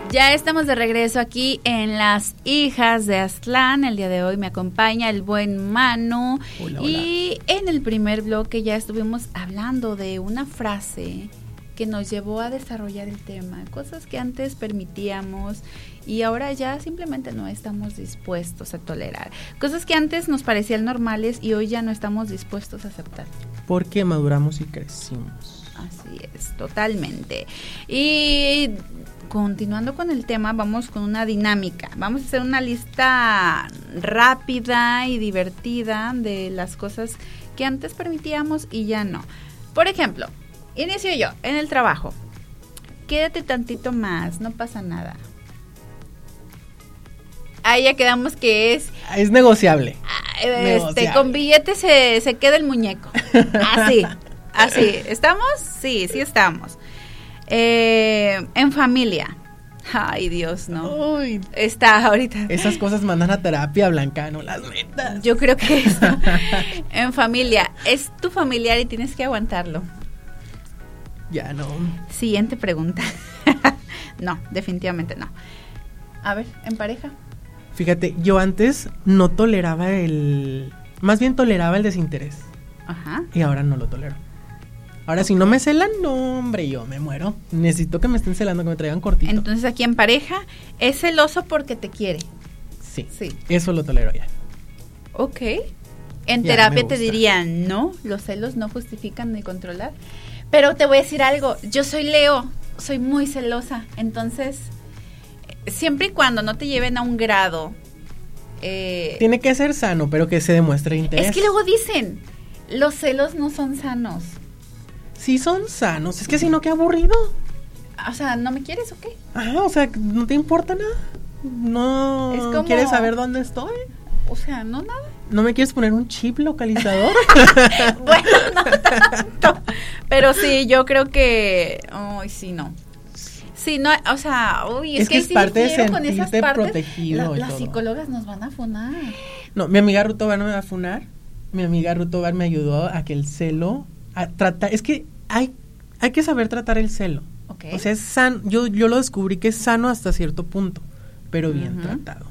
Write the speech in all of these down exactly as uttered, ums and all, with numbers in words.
Ya estamos de regreso aquí en Las Hijas de Aztlán. El día de hoy me acompaña el buen Manu. Hola, y hola. En el primer bloque ya estuvimos hablando de una frase que nos llevó a desarrollar el tema, cosas que antes permitíamos y ahora ya simplemente no estamos dispuestos a tolerar, cosas que antes nos parecían normales y hoy ya no estamos dispuestos a aceptar. Porque maduramos y crecimos. Así es, totalmente. Y continuando con el tema, vamos con una dinámica. Vamos a hacer una lista rápida y divertida de las cosas que antes permitíamos y ya no. Por ejemplo, inicio yo, en el trabajo. Quédate tantito más, no pasa nada. Ahí ya quedamos que es... Es negociable. Este, negociable. Con billetes se, se queda el muñeco. Así, así. ¿Estamos? Sí, sí estamos. Eh, en familia. Ay, Dios, no. Uy, Está ahorita. esas cosas mandan a terapia, Blanca, no las metas. Yo creo que esto. En familia. Es tu familiar y tienes que aguantarlo. Ya no. Siguiente pregunta. No, definitivamente no. A ver, en pareja. Fíjate, yo antes no toleraba el... Más bien toleraba el desinterés. Ajá. Y ahora no lo tolero. Ahora, si no me celan, no, hombre, yo me muero. Necesito que me estén celando, que me traigan cortito. Entonces aquí en pareja es celoso porque te quiere. Sí, Sí. eso lo tolero ya. Ok. En Ya, terapia me te gusta. dirían, no, los celos no justifican ni controlar. Pero te voy a decir algo, yo soy Leo, soy muy celosa, entonces, siempre y cuando no te lleven a un grado... Eh, Tiene que ser sano, pero que se demuestre interés. es que luego dicen, los celos no son sanos. Sí son sanos, es que si no, qué aburrido. O sea, ¿no me quieres o qué? Ajá, o sea, ¿no te importa nada? ¿No Es como- quieres saber dónde estoy? O sea, no nada. ¿No me quieres poner un chip localizador? Bueno, no tanto. Pero sí, yo creo que... Ay, sí, no. Sí, no, o sea, uy, es, Es que que, es sí parte de difiero con esas sentirte partes. protegido La- y las todo. psicólogas nos van a funar. No, mi amiga Ruth Tobar no me va a funar. Mi amiga Ruth Tobar me ayudó a que el celo... A tratar, es que hay, hay que saber tratar el celo. Ok. O sea, es sano. Yo, yo lo descubrí que es sano hasta cierto punto, pero bien Ujú. tratado.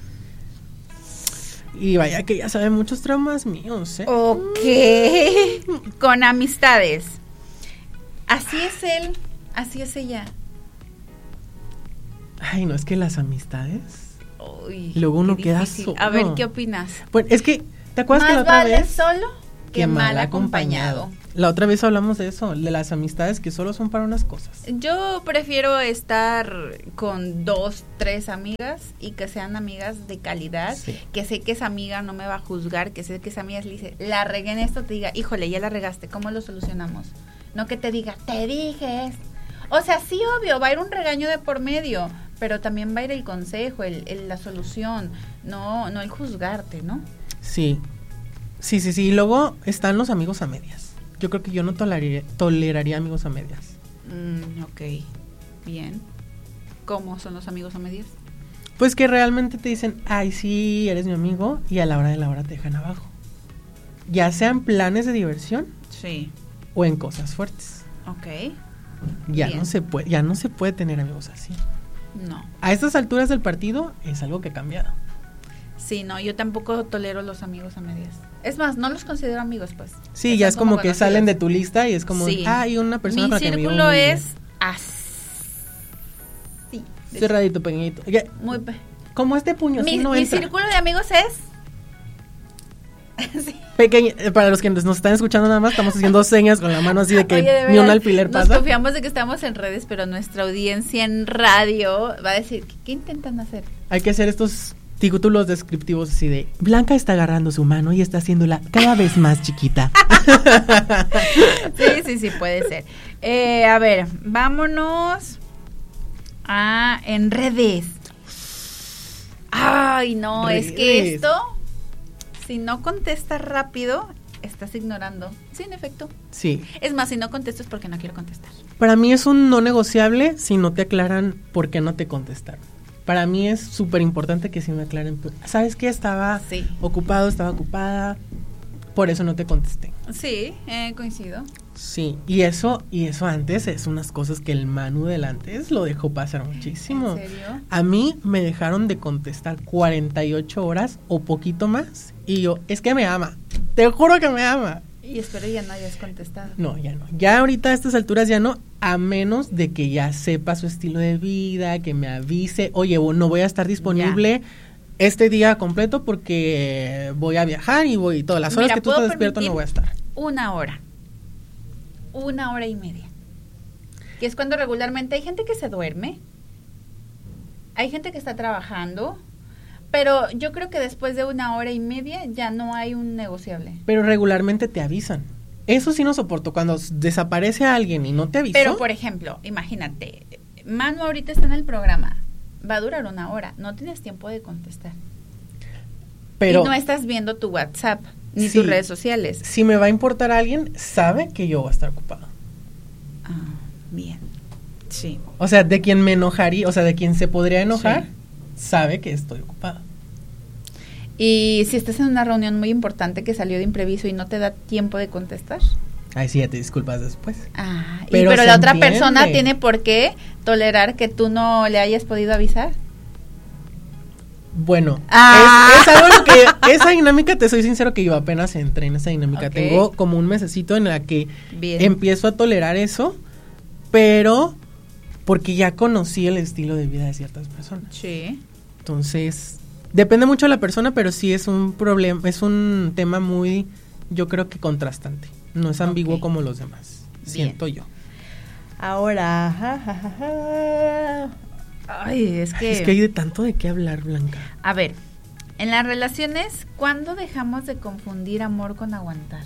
Y vaya que ya sabe muchos traumas míos, ¿eh? Ok. Con amistades. Así es él, así es ella. Ay, no, es que las amistades... Uy, Y luego uno qué queda difícil. solo. A ver, ¿qué opinas? Bueno, es que, ¿te acuerdas que la Más otra vale vez? solo que mal acompañado. La otra vez hablamos de eso, de las amistades que solo son para unas cosas. Yo prefiero estar con dos, tres amigas y que sean amigas de calidad, Sí. que sé que esa amiga no me va a juzgar, que sé que esa amiga le dice, la regué en esto, te diga, híjole, ya la regaste, ¿cómo lo solucionamos? No que te diga, te dije esto. O sea, sí, obvio, va a ir un regaño de por medio, pero también va a ir el consejo, el, el- la solución, no, no el juzgarte, ¿no? Sí, sí, sí, sí. Y luego están los amigos a medias. Yo creo que yo no toleraría, toleraría amigos a medias. Mm, ok, bien. ¿Cómo son los amigos a medias? Pues que realmente te dicen, ay, sí, eres mi amigo, y a la hora de la hora te dejan abajo. Ya sean planes de diversión Sí. o en cosas fuertes. Ok, Ya Bien. no se puede, ya no se puede tener amigos así. no. A estas alturas del partido es algo que ha cambiado. Sí, no, yo tampoco tolero los amigos a medias. Es más, no los considero amigos, pues. Sí, ya es Están como, que conocidos. salen de tu lista y es como, Sí. ah, hay una persona Mi con la que me llevo círculo muy bien. es así. de- Cerradito, pequeñito. Ya, Muy pe- como este puño, mi, así no mi entra. círculo de amigos es... Sí. Pequeño, eh, para los que nos están escuchando nada más, estamos haciendo señas con la mano así de que Oye, de ni un verdad, alfiler nos pasa. confiamos de que estamos en redes, pero nuestra audiencia en radio va a decir, ¿qué, qué intentan hacer? Hay que hacer estos títulos descriptivos así de Blanca está agarrando su mano y está haciéndola cada vez más chiquita. Sí, sí, sí, puede ser. Eh, a ver, vámonos a en redes. Ay, no, es que Redes. esto, si no contestas rápido, estás ignorando. Sí, en efecto. Sí, Es más, si no contesto es porque no quiero contestar. para mí es un no negociable si no te aclaran por qué no te contestaron. Para mí es súper importante que sí me aclaren. pues, ¿Sabes qué? Estaba Sí. ocupado, estaba ocupada, por eso no te contesté. Sí, eh, coincido. Sí, y eso, y eso antes es unas cosas que el Manu del antes lo dejó pasar muchísimo. ¿En serio? A mí me dejaron de contestar cuarenta y ocho horas o poquito más, y yo, es que me ama, te juro que me ama. Y espero ya no hayas contestado. No, ya no. Ya ahorita a estas alturas ya no, a menos de que ya sepa su estilo de vida, que me avise, oye, no voy a estar disponible ya este día completo porque voy a viajar y voy todas las horas Mira, que tú estás despierto no voy a estar. Una hora. Una hora y media. Que es cuando regularmente hay gente que se duerme. Hay gente que está trabajando. Pero yo creo que después de una hora y media ya no hay un negociable. Pero regularmente te avisan. Eso sí no soporto. Cuando desaparece alguien y no te avisó. Pero, por ejemplo, imagínate, Manu ahorita está en el programa. Va a durar una hora. No tienes tiempo de contestar. Pero, y no estás viendo tu WhatsApp ni sí, tus redes sociales. Si me va a importar a alguien, sabe que yo voy a estar ocupado. Ah, bien. Sí. O sea, de quien me enojaría, o sea, de quien se podría enojar, sí, sabe que estoy ocupado. Y si estás en una reunión muy importante que salió de imprevisto y no te da tiempo de contestar. Ay, sí, ya te disculpas después. Ah, pero, y, pero la otra entiende. persona tiene por qué tolerar que tú no le hayas podido avisar. Bueno, ah. es, es algo que, esa dinámica, te soy sincero que yo apenas entré en esa dinámica. Okay. Tengo como un mesecito en la que Bien. empiezo a tolerar eso, pero porque ya conocí el estilo de vida de ciertas personas. Sí. Entonces, depende mucho de la persona, pero sí es un problema, es un tema muy, yo creo que contrastante. No es ambiguo okay. como los demás, Bien. siento yo. Ahora, ja, ja, ja, ja. Ay, es que... Es que hay de tanto de qué hablar, Blanca. A ver, en las relaciones, ¿cuándo dejamos de confundir amor con aguantar?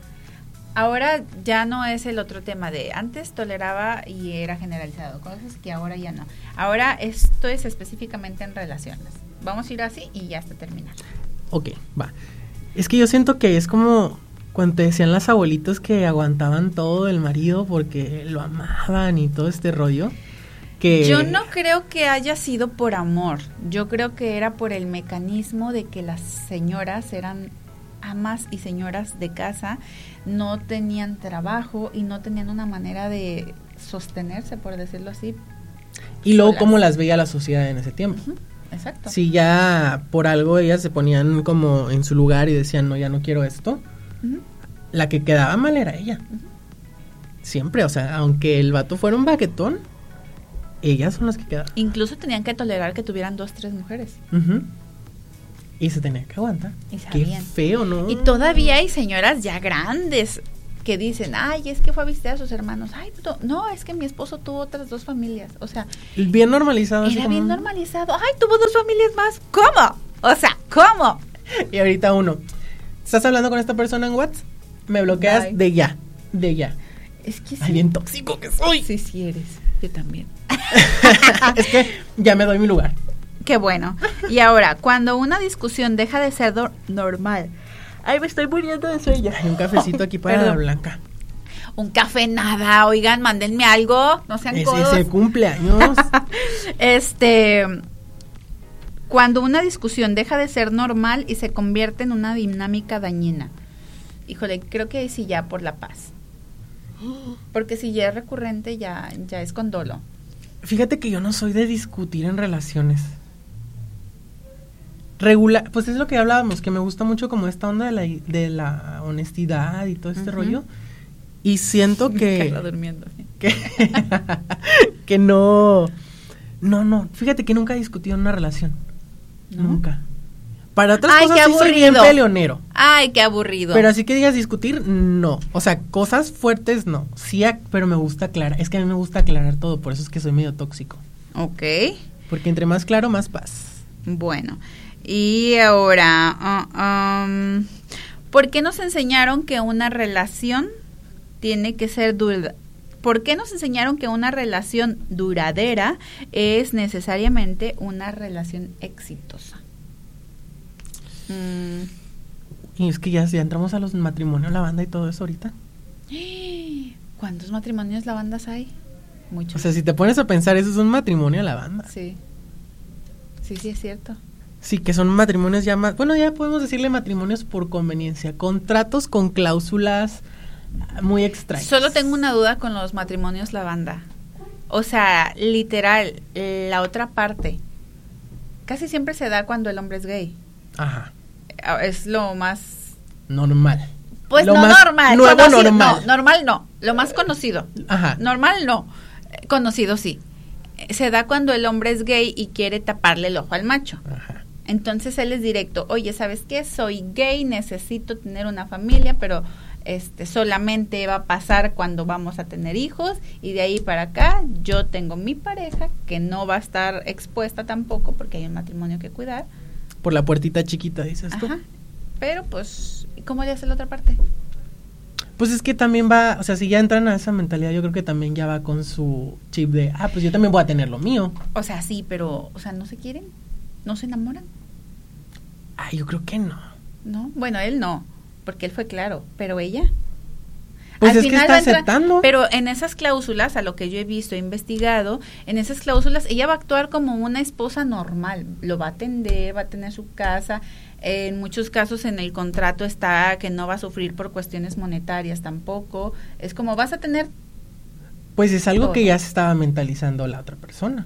Ahora ya no es el otro tema de antes toleraba y era generalizado, cosas que ahora ya no. Ahora esto es específicamente en relaciones. Vamos a ir así y ya hasta terminar. Ok, va. Es que yo siento que es como cuando te decían las abuelitas que aguantaban todo del marido porque lo amaban y todo este rollo. Que yo no creo que haya sido por amor, yo creo que era por el mecanismo de que las señoras eran amas y señoras de casa, no tenían trabajo y no tenían una manera de sostenerse, por decirlo así. Y luego solas. Cómo las veía la sociedad en ese tiempo. Uh-huh, exacto. Si ya por algo ellas se ponían como en su lugar y decían, no, ya no quiero esto, uh-huh. la que quedaba mal era ella. Uh-huh. Siempre, o sea, aunque el vato fuera un baquetón, ellas son las que quedaban. Incluso tenían que tolerar que tuvieran dos, tres mujeres. Uh-huh. Y se tenía que aguantar. Y sabían. Qué feo, ¿no? Y todavía hay señoras ya grandes que dicen, ay, es que fue a visitar a sus hermanos. Ay, no, no es que mi esposo tuvo otras dos familias. O sea, bien normalizado. Era bien como... normalizado. Ay, tuvo dos familias más. ¿Cómo? O sea, ¿cómo? Y ahorita uno, ¿estás hablando con esta persona en WhatsApp? Me bloqueas Bye. de ya, de ya. Es que sí. Ay, bien tóxico que soy. Sí, sí eres. Yo también. Es que ya me doy mi lugar. Qué bueno. Y ahora, cuando una discusión deja de ser do- normal. Ay, me estoy muriendo de sueño. Hay un cafecito aquí para la Blanca. Un café nada, oigan, mándenme algo, no sean codos. Es el cumpleaños. Este, cuando una discusión deja de ser normal y se convierte en una dinámica dañina. Híjole, creo que sí ya por la paz. Porque si ya es recurrente, ya, ya es con dolo. Fíjate que yo no soy de discutir en relaciones. Regular, pues es lo que hablábamos, que me gusta mucho como esta onda de la, de la honestidad y todo este uh-huh. rollo. Y siento que... Carla durmiendo. ¿Sí? Que, que no... No, no, fíjate que nunca he discutido en una relación. ¿No? Nunca. Para otras Ay, cosas sí soy bien peleonero. Ay, qué aburrido. Pero así que digas discutir, no. O sea, cosas fuertes, no. Sí, pero me gusta aclarar. Es que a mí me gusta aclarar todo, por eso es que soy medio tóxico. Ok. Porque entre más claro, más paz. Bueno, y ahora, uh, um, ¿por qué nos enseñaron que una relación tiene que ser dura? ¿Por qué nos enseñaron que una relación duradera es necesariamente una relación exitosa? Mm. Y es que ya, ya entramos a los matrimonios, la banda y todo eso ahorita. ¿Cuántos matrimonios la banda hay? Muchos. O sea, si te pones a pensar, eso es un matrimonio a la banda. Sí. Sí, sí, es cierto. Sí, que son matrimonios ya más... Bueno, ya podemos decirle matrimonios por conveniencia. Contratos con cláusulas muy extrañas. Solo tengo una duda con los matrimonios lavanda. O sea, literal, la otra parte casi siempre se da cuando el hombre es gay. Ajá. Es lo más normal. Pues lo no más normal, nuevo conocido, normal. No, normal no, lo más conocido. Ajá. Normal no, conocido sí. Se da cuando el hombre es gay y quiere taparle el ojo al macho. Ajá. Entonces él es directo, oye, ¿sabes qué? Soy gay, necesito tener una familia, pero este solamente va a pasar cuando vamos a tener hijos, y de ahí para acá yo tengo mi pareja que no va a estar expuesta tampoco porque hay un matrimonio que cuidar. Por la puertita chiquita, dices tú. Ajá. Pero pues, ¿cómo le hace la otra parte? Pues es que también va, o sea, si ya entran a esa mentalidad, yo creo que también ya va con su chip de, ah, pues yo también voy a tener lo mío. O sea, sí, pero, o sea, ¿no se quieren? ¿No se enamoran? Ah, yo creo que no. No, bueno, él no, porque él fue claro, pero ella. Pues Al es que final está va a entrar- aceptando. Pero en esas cláusulas, a lo que yo he visto, he investigado, en esas cláusulas ella va a actuar como una esposa normal, lo va a atender, va a tener su casa. En muchos casos en el contrato está que no va a sufrir por cuestiones monetarias tampoco. Es como vas a tener. Pues es algo todo. que ya se estaba mentalizando la otra persona.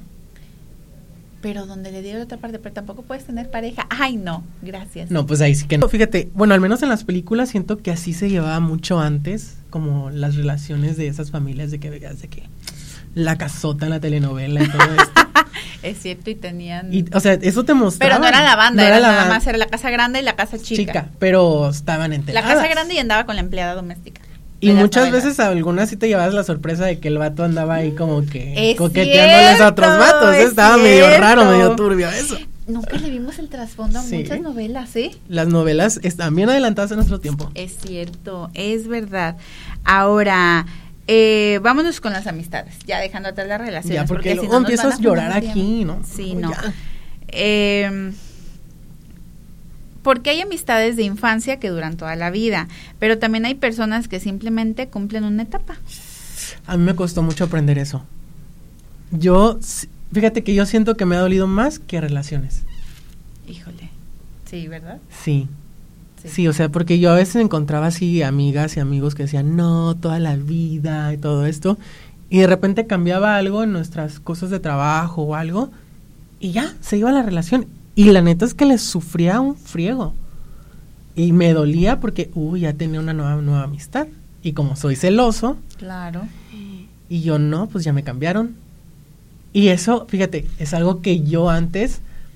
Pero donde le digo la otra parte, pero tampoco puedes tener pareja. Ay, no, gracias. No, pues ahí sí que no. Fíjate, bueno, al menos en las películas siento que así se llevaba mucho antes, como las relaciones de esas familias de que veas de que la casota en la telenovela y todo esto. Es cierto, y tenían. Y, o sea, eso te mostraba. Pero no era la banda, no era, la nada ban- más, era la casa grande y la casa chica. chica, pero estaban La enteradas. casa grande y andaba con la empleada doméstica. Y de las muchas novelas. veces a algunas sí te llevabas la sorpresa de que el vato andaba ahí como que Es coqueteándoles a otros cierto, vatos. es Estaba medio cierto. raro, medio turbio eso. Nunca le vimos el trasfondo a Sí. muchas novelas, ¿eh? Las novelas están bien adelantadas en nuestro tiempo. Es cierto, es verdad. Ahora, eh, vámonos con las amistades, ya dejando atrás las relaciones. Ya, porque, si luego no nos empiezas van a llorar poner aquí, ¿no? Sí, No, no. ya. Eh, porque hay amistades de infancia que duran toda la vida, pero también hay personas que simplemente cumplen una etapa. A mí me costó mucho aprender eso. Yo, fíjate que yo siento que me ha dolido más que relaciones. Híjole, sí, ¿verdad? Sí. Sí, o sea, porque yo a veces encontraba así amigas y amigos que decían, no, toda la vida y todo esto, y de repente cambiaba algo en nuestras cosas de trabajo o algo, y ya, se iba la relación. Y la neta es que les sufría un friego. Y me dolía porque, uy, ya tenía una nueva, nueva amistad. Y como soy celoso, Claro. y yo no, pues ya me cambiaron. Y eso, fíjate, es algo que yo antes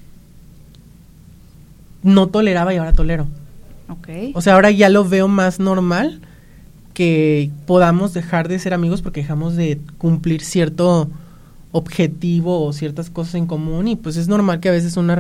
no toleraba y ahora tolero. Ok. O sea, ahora ya lo veo más normal que podamos dejar de ser amigos porque dejamos de cumplir cierto objetivo o ciertas cosas en común, y pues es normal que a veces una